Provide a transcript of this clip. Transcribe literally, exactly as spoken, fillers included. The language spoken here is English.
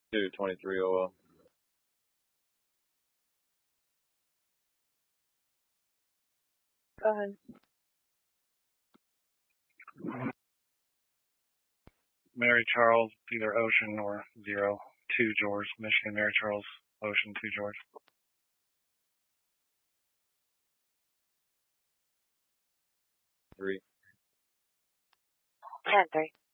two, twenty-three O L. Go ahead. Mary Charles, either Ocean or zero, two George, Michigan, Mary Charles, Ocean, two George. Three. ten three.